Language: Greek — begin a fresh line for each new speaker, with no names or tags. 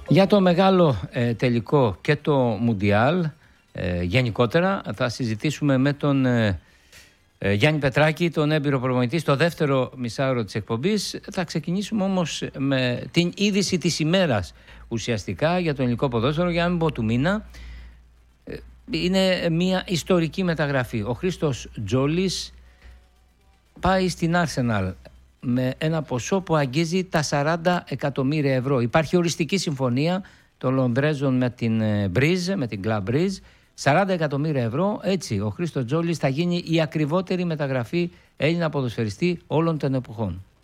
Για το μεγάλο τελικό και το Μουντιάλ γενικότερα θα συζητήσουμε με τον Γιάννη Πετράκη, τον έμπειρο προπονητή, στο δεύτερο μισάωρο της εκπομπής. Θα ξεκινήσουμε όμως με την είδηση της ημέρας ουσιαστικά για το ελληνικό ποδόσφαιρο, για να μην πω του μήνα. Είναι μια ιστορική μεταγραφή. Ο Χρήστος Τζόλης πάει στην Arsenal με ένα ποσό που αγγίζει τα 40 εκατομμύρια ευρώ. Υπάρχει οριστική συμφωνία των Λονδρέζων με την Breeze, με την Club Breeze. 40 εκατομμύρια ευρώ. Έτσι, ο Χρήστος Τζόλης θα γίνει η ακριβότερη μεταγραφή Έλληνα ποδοσφαιριστή όλων των εποχών.